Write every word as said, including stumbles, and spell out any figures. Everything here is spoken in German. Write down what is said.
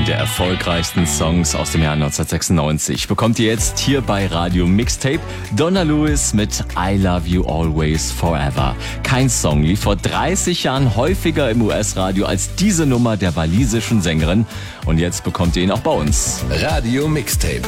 der erfolgreichsten Songs aus dem Jahr neunzehnhundertsechsundneunzig bekommt ihr jetzt hier bei Radio Mixtape. Donna Lewis mit I Love You Always Forever. Kein Song lief vor dreißig Jahren häufiger im U S-Radio als diese Nummer der walisischen Sängerin. Und jetzt bekommt ihr ihn auch bei uns. Radio Mixtape.